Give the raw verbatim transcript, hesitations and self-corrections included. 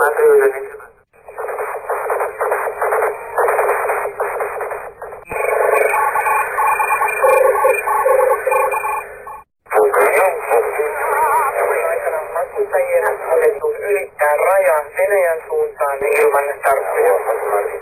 Matkustajien on otettu ylittää raja Venäjän suuntaan ilman tarkkoja.